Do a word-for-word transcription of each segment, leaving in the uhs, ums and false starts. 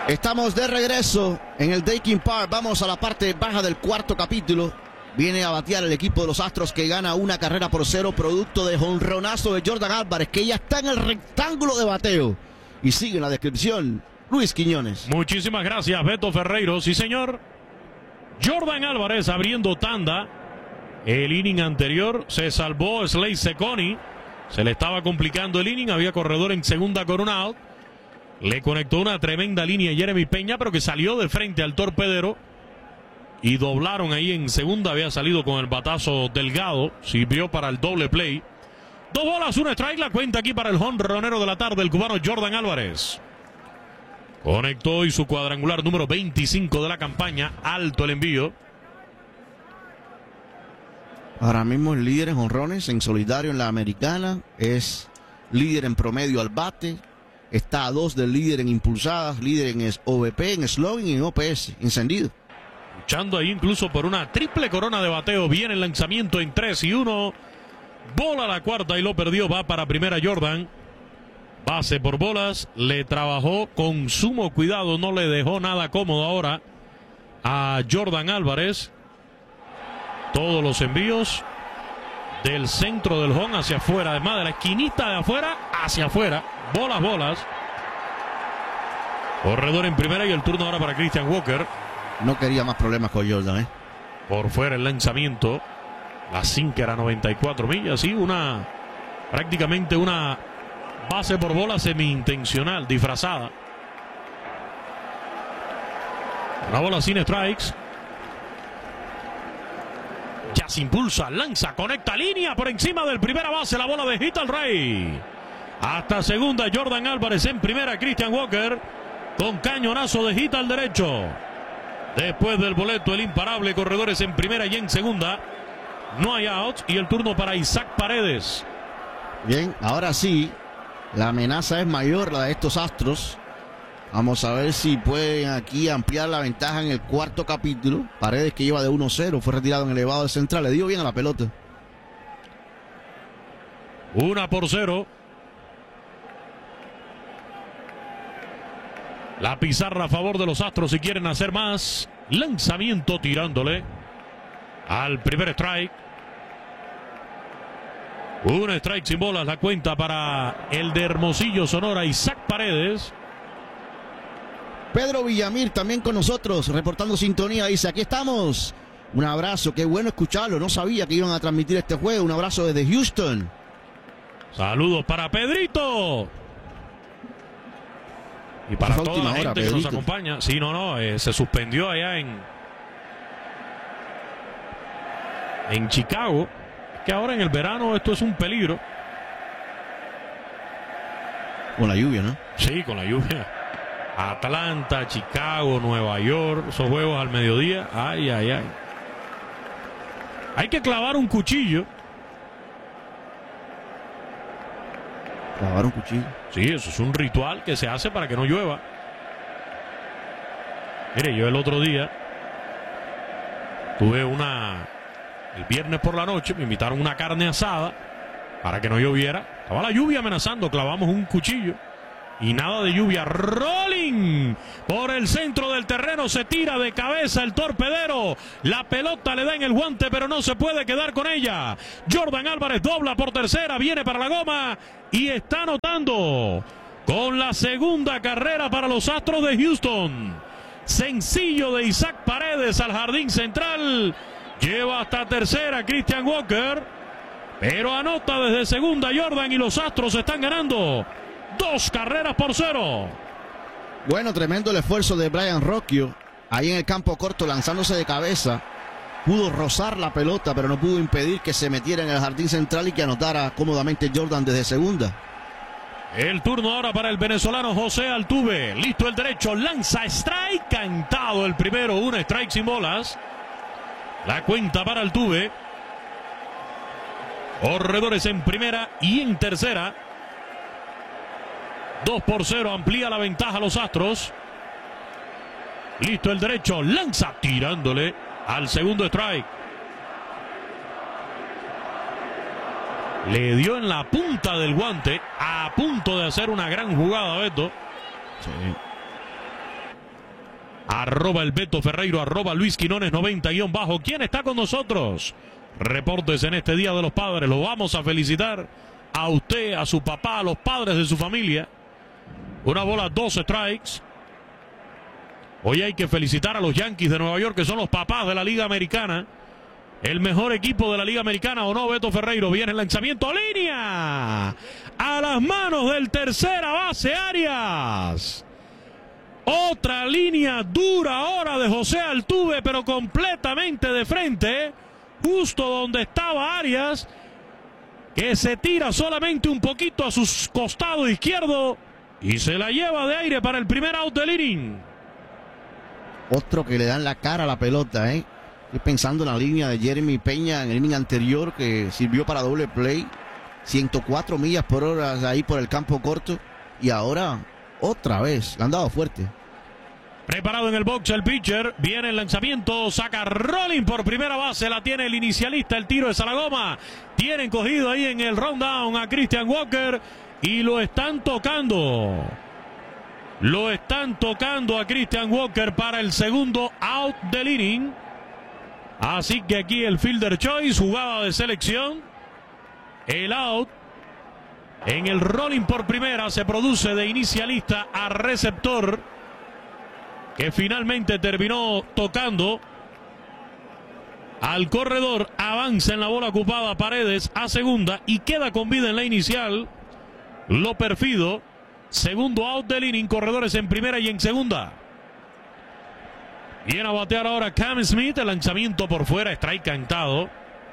Estamos de regreso en el Daikin Park. Vamos a la parte baja del cuarto capítulo. Viene a batear el equipo de los Astros, que gana una carrera por cero, producto de jonronazo de Jordan Álvarez, que ya está en el rectángulo de bateo. Y sigue en la descripción Luis Quiñones. Muchísimas gracias, Beto Ferreiro. Sí, señor. Jordan Álvarez abriendo tanda. El inning anterior se salvó Slade Cecconi. Se le estaba complicando el inning. Había corredor en segunda con un out. Le conectó una tremenda línea a Jeremy Peña, pero que salió de frente al torpedero. Y doblaron ahí en segunda. Había salido con el batazo delgado. Sirvió para el doble play. Dos bolas, un strike. La cuenta aquí para el jonronero de la tarde, el cubano Jordan Álvarez. Conectó hoy su cuadrangular número veinticinco de la campaña. Alto el envío. Ahora mismo el líder en jonrones en solitario en la americana. Es líder en promedio al bate. Está a dos del líder en impulsadas, líder en O V P, en slugging y en O P S. Encendido. Luchando ahí incluso por una triple corona de bateo. Viene el lanzamiento en tres y uno. Bola a la cuarta y lo perdió. Va para primera Jordan. Base por bolas. Le trabajó con sumo cuidado. No le dejó nada cómodo ahora a Jordan Álvarez. Todos los envíos del centro del home hacia afuera. Además de la esquinita de afuera hacia afuera. Bolas, bolas. Corredor en primera y el turno ahora para Christian Walker. No quería más problemas con Jordan, ¿eh? Por fuera el lanzamiento. La sinker a noventa y cuatro millas. Sí, una prácticamente una base por bola semi-intencional, disfrazada. Una bola sin strikes. Ya se impulsa, lanza, conecta línea por encima del primera base. La bola de hit al rey. Hasta segunda Jordan Álvarez, en primera Christian Walker con cañonazo de hit al derecho. Después del boleto el imparable, corredores en primera y en segunda. No hay outs y el turno para Isaac Paredes. Bien, ahora sí, la amenaza es mayor, la de estos Astros. Vamos a ver si pueden aquí ampliar la ventaja en el cuarto capítulo. Paredes, que lleva de uno cero, fue retirado en el elevado del central. Le dio bien a la pelota. Una por cero. La pizarra a favor de los Astros si quieren hacer más. Lanzamiento tirándole al primer strike. Un strike sin bolas, la cuenta para el de Hermosillo, Sonora, Isaac Paredes. Pedro Villamir también con nosotros, reportando sintonía. Dice, aquí estamos. Un abrazo, qué bueno escucharlo. No sabía que iban a transmitir este juego. Un abrazo desde Houston. Saludos para Pedrito. Y para toda la gente que nos acompaña. Sí, no, no, eh, se suspendió allá en en Chicago. Que ahora en el verano esto es un peligro. Con la lluvia, ¿no? Sí, con la lluvia. Atlanta, Chicago, Nueva York, esos juegos al mediodía. Ay, ay, ay. Hay que clavar un cuchillo. Clavar un cuchillo. Sí, eso es un ritual que se hace para que no llueva. Mire, yo el otro día tuve una... El viernes por la noche me invitaron una carne asada para que no lloviera. Estaba la lluvia amenazando, clavamos un cuchillo y nada de lluvia. Rolling por el centro del terreno, se tira de cabeza el torpedero. La pelota le da en el guante, pero no se puede quedar con ella. Jordan Álvarez dobla por tercera, viene para la goma y está anotando con la segunda carrera para los Astros de Houston. Sencillo de Isaac Paredes al jardín central. Lleva hasta tercera Christian Walker, pero anota desde segunda Jordan y los Astros están ganando dos carreras por cero. Bueno, tremendo el esfuerzo de Brian Rocchio ahí en el campo corto, lanzándose de cabeza. Pudo rozar la pelota, pero no pudo impedir que se metiera en el jardín central y que anotara cómodamente Jordan desde segunda. El turno ahora para el venezolano José Altuve. Listo el derecho, lanza strike, cantado el primero, un strike sin bolas. La cuenta para Altuve. Corredores en primera y en tercera. dos por cero, amplía la ventaja a los Astros. Listo el derecho, lanza tirándole al segundo strike. Le dio en la punta del guante, a punto de hacer una gran jugada, Beto. Sí. arroba el Beto Ferreiro, arroba Luis Quinones noventa guión bajo. ¿Quién está con nosotros? Reportes en este Día de los Padres. Lo vamos a felicitar a usted, a su papá, a los padres de su familia. Una bola, dos strikes. Hoy hay que felicitar a los Yankees de Nueva York, que son los papás de la Liga Americana. El mejor equipo de la Liga Americana, ¿o no, Beto Ferreiro? Viene el lanzamiento, línea. A las manos del tercera base, Arias. Otra línea dura ahora de José Altuve, pero completamente de frente. Justo donde estaba Arias, que se tira solamente un poquito a su costado izquierdo y se la lleva de aire para el primer out del inning. Otro que le dan la cara a la pelota, ¿eh? Estoy pensando en la línea de Jeremy Peña en el inning anterior, que sirvió para doble play. ciento cuatro millas por hora ahí por el campo corto. Y ahora, otra vez, le han dado fuerte. Preparado en el box el pitcher. Viene el lanzamiento. Saca Rolling por primera base. La tiene el inicialista. El tiro de Salagoma. Tienen cogido ahí en el rundown a Christian Walker. Y lo están tocando. Lo están tocando a Christian Walker para el segundo out del inning. Así que aquí el fielder choice, jugada de selección. El out en el rolling por primera se produce de inicialista a receptor, que finalmente terminó tocando al corredor. Avanza en la bola ocupada Paredes a segunda y queda con vida en la inicial. Lo perfido. Segundo out del inning, corredores en primera y en segunda. Viene a batear ahora Cam Smith, el lanzamiento por fuera, strike cantado.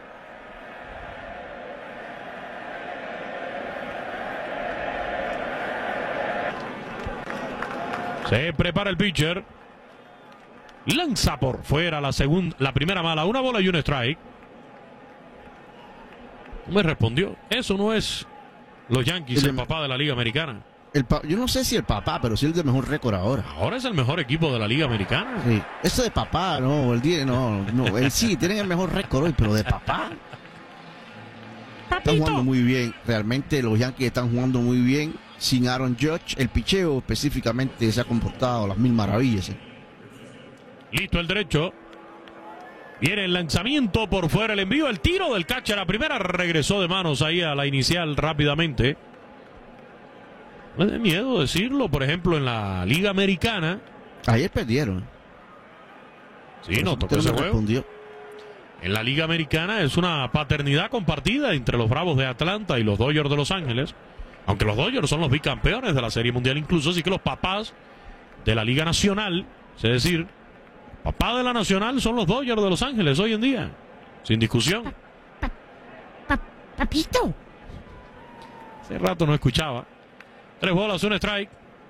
Se prepara el pitcher. Lanza por fuera la segunda, la primera mala, una bola y un strike. Me respondió, eso no es los Yankees, el, el papá de la Liga Americana. El pa yo no sé si el papá, pero sí el de mejor récord ahora. Ahora es el mejor equipo de la Liga Americana. Sí. Eso de papá, no, el día, no, no, él sí, tienen el mejor récord hoy, pero de papá. Papito. Están jugando muy bien, realmente los Yankees están jugando muy bien. Sin Aaron Judge, el picheo específicamente se ha comportado a las mil maravillas. ¿eh? Listo el derecho. Viene el lanzamiento por fuera, el envío, el tiro del catcher a primera, regresó de manos ahí a la inicial rápidamente. No es de miedo decirlo, por ejemplo, en la Liga Americana. Ayer perdieron. Sí, no tocó ese juego. En la Liga Americana es una paternidad compartida entre los Bravos de Atlanta y los Dodgers de Los Ángeles. Aunque los Dodgers son los bicampeones de la Serie Mundial incluso, así que los papás de la Liga Nacional, es decir, papá de la Nacional son los Dodgers de Los Ángeles hoy en día. Sin discusión. Pa, pa, pa, papito. Hace rato no escuchaba. Tres bolas, un strike.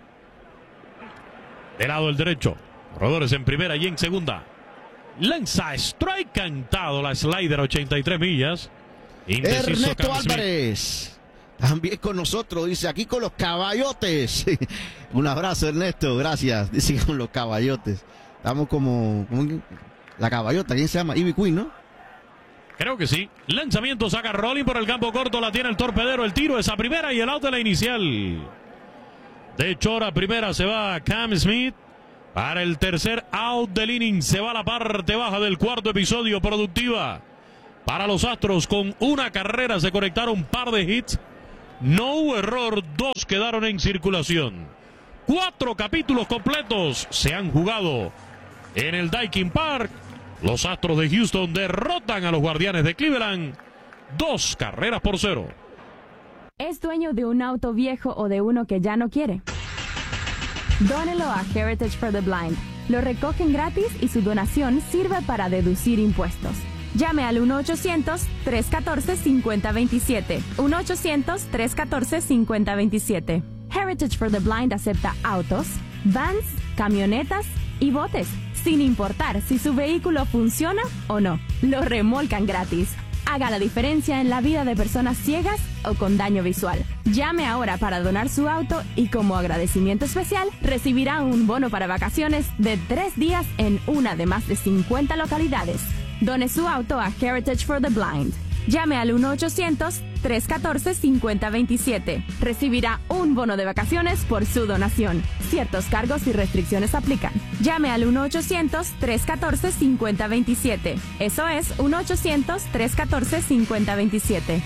De lado el derecho. Corredores en primera y en segunda. Lanza strike cantado. La slider ochenta y tres millas. Indeciso Ernesto Álvarez. También con nosotros. Dice aquí con los caballotes. Un abrazo, Ernesto. Gracias. Dice con los caballotes. Estamos como, como la caballota. ¿Quién se llama? Ivy Queen, ¿no? Creo que sí. Lanzamiento, saca Rolling por el campo corto. La tiene el torpedero. El tiro es a primera y el out de la inicial. De Chora primera se va Cam Smith. Para el tercer out del inning se va a la parte baja del cuarto episodio productiva. Para los Astros con una carrera se conectaron un par de hits. No hubo error. Dos quedaron en circulación. Cuatro capítulos completos se han jugado en el Daikin Park. Los Astros de Houston derrotan a los Guardianes de Cleveland. Dos carreras por cero. ¿Es dueño de un auto viejo o de uno que ya no quiere? Dónelo a Heritage for the Blind. Lo recogen gratis y su donación sirve para deducir impuestos. Llame al uno ochocientos, tres uno cuatro, cinco cero dos siete. uno ochocientos, tres uno cuatro, cinco cero dos siete. Heritage for the Blind acepta autos, vans, camionetas y botes, sin importar si su vehículo funciona o no. Lo remolcan gratis. Haga la diferencia en la vida de personas ciegas o con daño visual. Llame ahora para donar su auto y como agradecimiento especial recibirá un bono para vacaciones de tres días en una de más de cincuenta localidades. Done su auto a Heritage for the Blind. Llame al uno ochocientos, tres tres uno cuatro, cinco cero dos siete. Recibirá un bono de vacaciones por su donación. Ciertos cargos y restricciones aplican. Llame al uno ochocientos, tres uno cuatro, cinco cero dos siete. Eso es uno ochocientos, tres uno cuatro, cinco cero dos siete.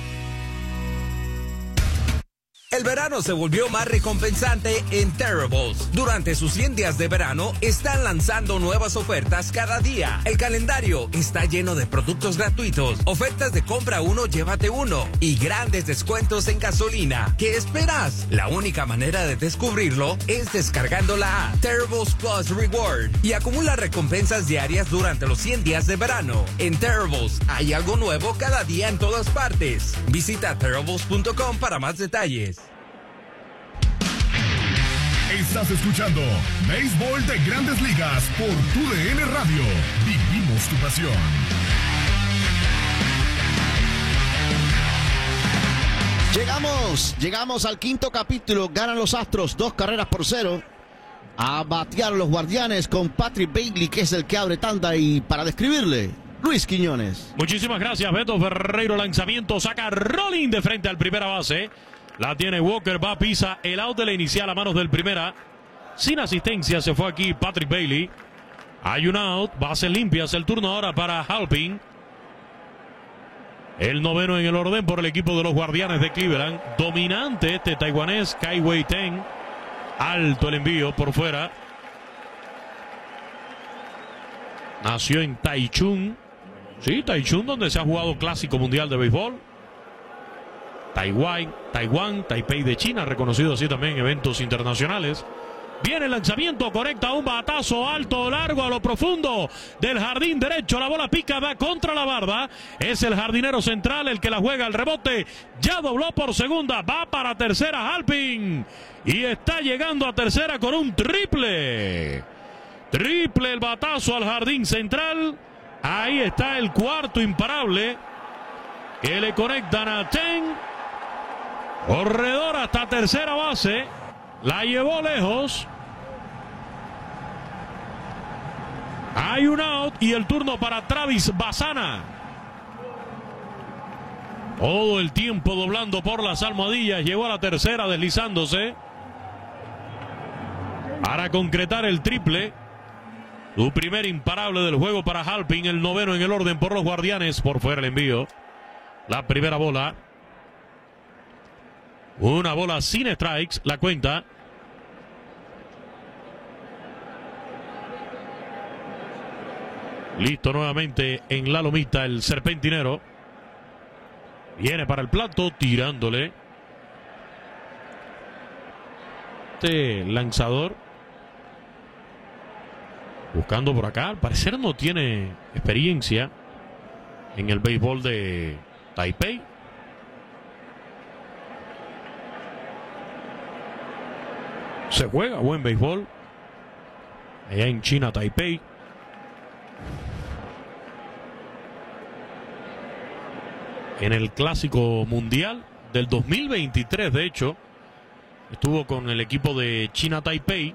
El verano se volvió más recompensante en Terribles. Durante sus cien días de verano, están lanzando nuevas ofertas cada día. El calendario está lleno de productos gratuitos, ofertas de compra uno, llévate uno y grandes descuentos en gasolina. ¿Qué esperas? La única manera de descubrirlo es descargando la app Terribles Plus Reward y acumula recompensas diarias durante los cien días de verano. En Terribles hay algo nuevo cada día en todas partes. Visita terribles punto com para más detalles. Estás escuchando Béisbol de Grandes Ligas por Tu D N Radio. Vivimos tu pasión. Llegamos, llegamos al quinto capítulo. Ganan los Astros dos carreras por cero. A batear los Guardianes con Patrick Bailey, que es el que abre tanda. Y para describirle, Luis Quiñones. Muchísimas gracias, Beto Ferreiro. Lanzamiento, saca Rolling de frente al primera base. La tiene Walker, va, pisa el out de la inicial a manos del primera. Sin asistencia se fue aquí Patrick Bailey. Hay un out, bases limpias. El turno ahora para Halpin. El noveno en el orden por el equipo de los Guardianes de Cleveland. Dominante este taiwanés Kai Wei Teng. Alto el envío por fuera. Nació en Taichung. Sí, Taichung, donde se ha jugado Clásico Mundial de Béisbol. Taiwán, Taiwán, Taipei de China, reconocido así también en eventos internacionales. Viene el lanzamiento, conecta un batazo alto, largo, a lo profundo del jardín derecho. La bola pica, va contra la barda. Es el jardinero central el que la juega al rebote. Ya dobló por segunda, va para tercera Halpin. Y está llegando a tercera con un triple. Triple el batazo al jardín central. Ahí está el cuarto imparable que le conectan a Teng. Corredor hasta tercera base. La llevó lejos. Hay un out y el turno para Travis Bassana. Todo el tiempo doblando por las almohadillas. Llegó a la tercera deslizándose para concretar el triple. Su primer imparable del juego para Halpin. El noveno en el orden por los Guardianes. Por fuera el envío. La primera bola. Una bola sin strikes, la cuenta. Listo nuevamente en la lomita el serpentinero. Viene para el plato, tirándole. Este lanzador. Buscando por acá. Al parecer no tiene experiencia en el béisbol de Taipei. Se juega buen béisbol allá en China, Taipei. En el Clásico Mundial del dos mil veintitrés, de hecho, estuvo con el equipo de China, Taipei.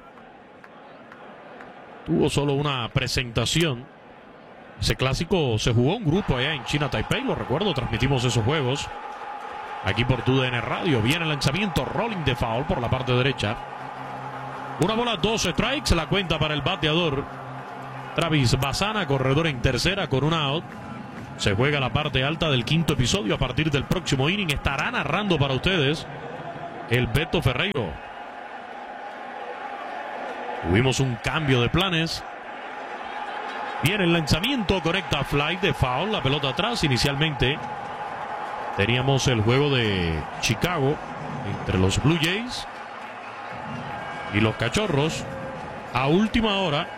Tuvo solo una presentación. Ese clásico se jugó un grupo allá en China, Taipei, lo recuerdo, transmitimos esos juegos aquí por Tu D N Radio. Viene el lanzamiento, rolling de foul por la parte derecha. Una bola, dos strikes, la cuenta para el bateador Travis Bassana, corredor en tercera con un out. Se juega la parte alta del quinto episodio. A partir del próximo inning estará narrando para ustedes el Beto Ferreiro. Tuvimos un cambio de planes. Viene el lanzamiento, conecta fly de foul, la pelota atrás. Inicialmente teníamos el juego de Chicago entre los Blue Jays y los Cachorros. A última hora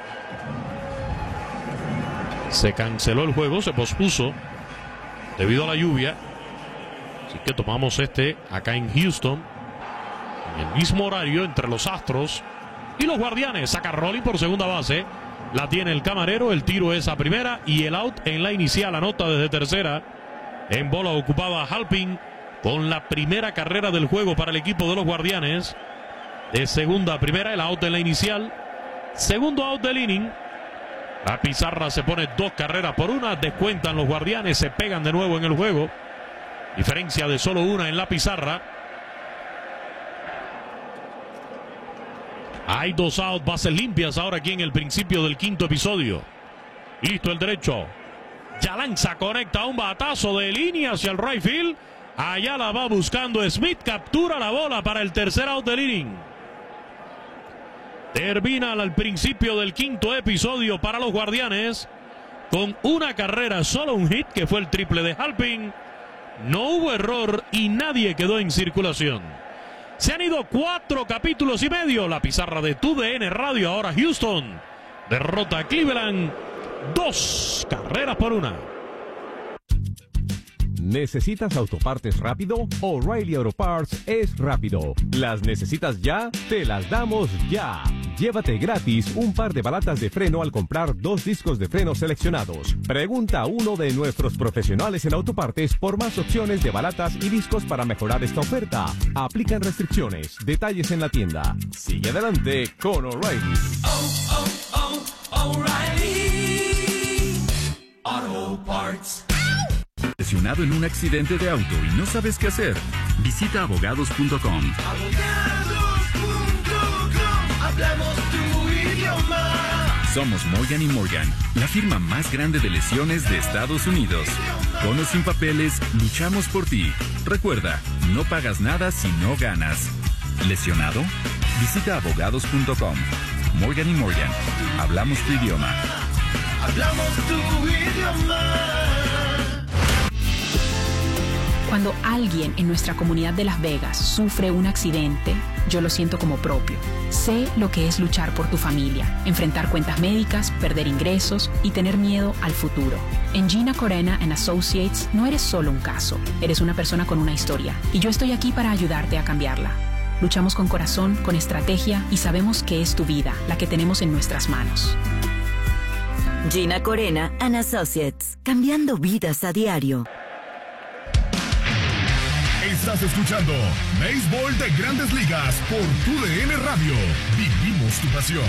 se canceló el juego, se pospuso debido a la lluvia. Así que tomamos este acá en Houston, en el mismo horario entre los Astros y los Guardianes. Saca Rolling por segunda base. La tiene el camarero. El tiro es a primera y el out en la inicial. Anota desde tercera. En bola ocupada Halpin con la primera carrera del juego para el equipo de los Guardianes. De segunda a primera, el out en la inicial. Segundo out del inning. La pizarra se pone dos carreras por una. Descuentan los Guardianes. Se pegan de nuevo en el juego. Diferencia de solo una en la pizarra. Hay dos out, bases limpias ahora aquí en el principio del quinto episodio. Listo el derecho. Ya lanza, conecta un batazo de línea hacia el right field. Allá la va buscando Smith. Captura la bola para el tercer out del inning. Termina al principio del quinto episodio para los Guardianes con una carrera, solo un hit que fue el triple de Halpin. No hubo error y nadie quedó en circulación. Se han ido cuatro capítulos y medio. La pizarra de Tu D N Radio. Ahora Houston derrota a Cleveland. Dos carreras por una. ¿Necesitas autopartes rápido? O'Reilly Auto Parts es rápido. ¿Las necesitas ya? Te las damos ya. Llévate gratis un par de balatas de freno al comprar dos discos de freno seleccionados. Pregunta a uno de nuestros profesionales en autopartes por más opciones de balatas y discos para mejorar esta oferta. Aplican restricciones. Detalles en la tienda. Sigue adelante con O'Reilly. Oh, oh, oh, O'Reilly Auto Parts. Lesionado en un accidente de auto y no sabes qué hacer, visita abogados punto com. Abogados punto com, hablamos tu idioma. Somos Morgan y Morgan, la firma más grande de lesiones de Estados Unidos. Con o sin papeles, luchamos por ti. Recuerda, no pagas nada si no ganas. ¿Lesionado? Visita abogados punto com. Morgan y Morgan, hablamos tu idioma. Hablamos tu idioma. Cuando alguien en nuestra comunidad de Las Vegas sufre un accidente, yo lo siento como propio. Sé lo que es luchar por tu familia, enfrentar cuentas médicas, perder ingresos y tener miedo al futuro. En Gina Corena and Associates no eres solo un caso, eres una persona con una historia y yo estoy aquí para ayudarte a cambiarla. Luchamos con corazón, con estrategia y sabemos que es tu vida la que tenemos en nuestras manos. Gina Corena and Associates, cambiando vidas a diario. Estás escuchando Béisbol de Grandes Ligas por Tu D N Radio. Vivimos tu pasión.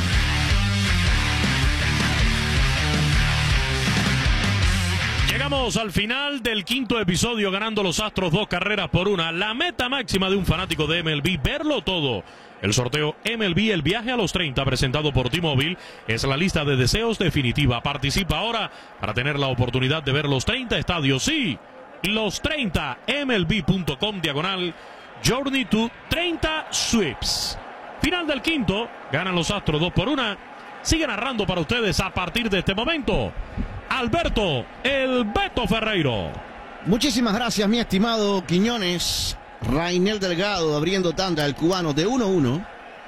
Llegamos al final del quinto episodio, ganando los Astros dos carreras por una. La meta máxima de un fanático de M L B, verlo todo. El sorteo M L B, el viaje a los treinta, presentado por T-Mobile, es la lista de deseos definitiva. Participa ahora para tener la oportunidad de ver los treinta estadios. Sí, los treinta, M L B punto com, diagonal, Journey to treinta Sweeps. Final del quinto, ganan los Astros dos por una. Sigue narrando para ustedes a partir de este momento Alberto, el Beto Ferreiro. Muchísimas gracias, mi estimado Quiñones. Rainel Delgado abriendo tanda, el cubano de uno uno.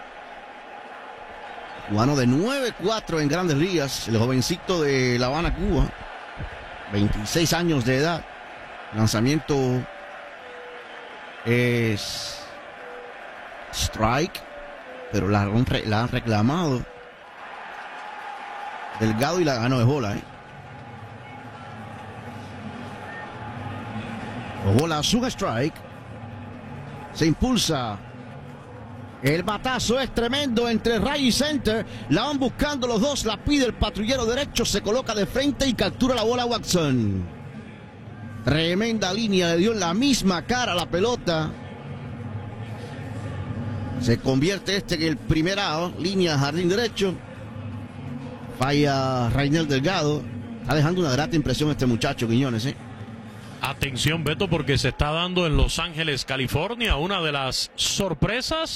Cubano de nueve cuatro en Grandes Ligas, el jovencito de La Habana, Cuba. veintiséis años de edad. Lanzamiento es strike, pero la han, la han reclamado. Delgado y la ganó de bola, ¿eh? Bola, un strike. Se impulsa. El batazo es tremendo entre right y center. La van buscando los dos. La pide el patrullero derecho. Se coloca de frente y captura la bola Watson. Tremenda línea. Le dio en la misma cara a la pelota. Se convierte este en el primer out. Línea jardín derecho. Falla Rainel Delgado. Está dejando una grata impresión este muchacho, Quiñones, ¿eh? Atención, Beto, porque se está dando en Los Ángeles, California, una de las sorpresas